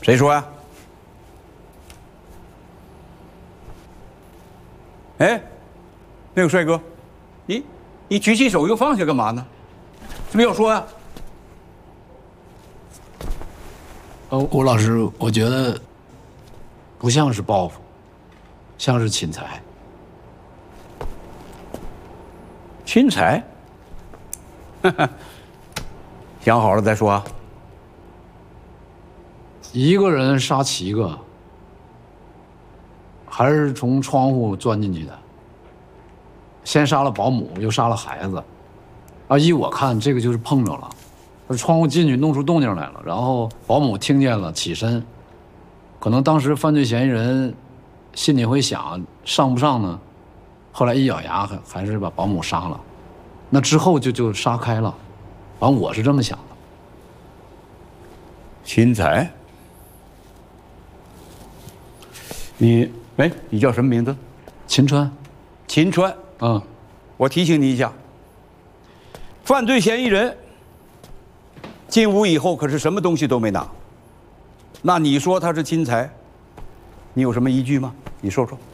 谁说呀？哎，那个帅哥，你举起手又放下干嘛呢？是不是要说呀？ 吴老师，我觉得不像是报复，像是侵财。 侵财？想好了再说啊。 一个人杀7个，还是从窗户钻进去的。先杀了保姆，又杀了孩子。啊，依我看，这个就是碰着了。窗户进去弄出动静来了，然后保姆听见了，起身。可能当时犯罪嫌疑人心里会想上不上呢？后来一咬牙，还是把保姆杀了。那之后就杀开了。反正我是这么想的。 侵财？你叫什么名字？ 秦川。 秦川。 嗯， 我提醒你一下，犯罪嫌疑人进屋以后可是什么东西都没拿。那你说他是侵财，你有什么依据吗？你说说。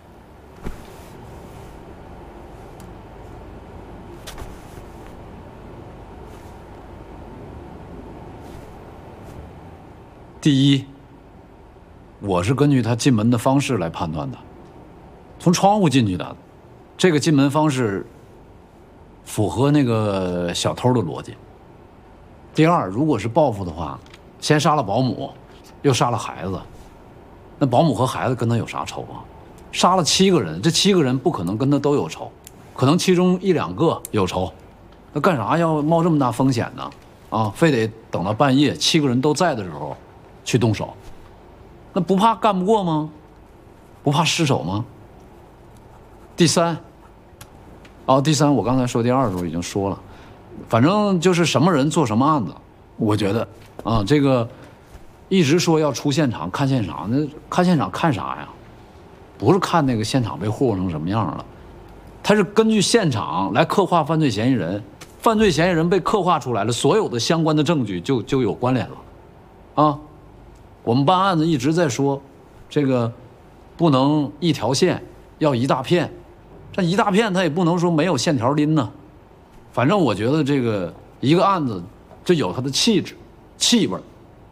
第一，我是根据他进门的方式来判断的，从窗户进去的，这个进门方式符合那个小偷的逻辑。第二，如果是报复的话，先杀了保姆，又杀了孩子，那保姆和孩子跟他有啥仇啊？杀了7个人，这7个人不可能跟他都有仇，可能其中1、2个有仇，那干啥要冒这么大风险呢？啊，非得等到半夜7个人都在的时候去动手，那不怕干不过吗？不怕失手吗？第三，我刚才说第2的时候已经说了，反正就是什么人做什么案子，我觉得啊，这个一直说要出现场看现场，那看现场看啥呀？不是看那个现场被霍霍成什么样了，他是根据现场来刻画犯罪嫌疑人，犯罪嫌疑人被刻画出来了，所有的相关的证据就有关联了，啊。我们办案子一直在说，这个不能一条线，要一大片。这一大片它也不能说没有线条拎呢。反正我觉得这个一个案子，这有它的气质、气味，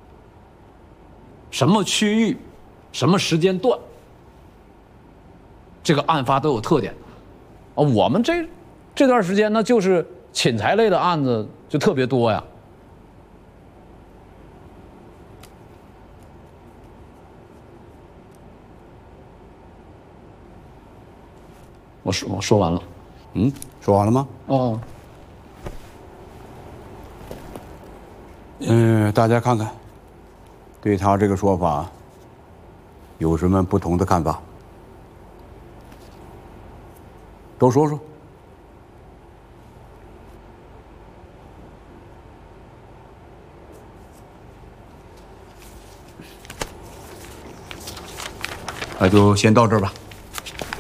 什么区域、什么时间段，这个案发都有特点。啊，我们这段时间呢，就是侵财类的案子就特别多呀。我说完了。 说完了吗？ 哦。 大家看看，对他这个说法有什么不同的看法？都说说。那就先到这儿吧。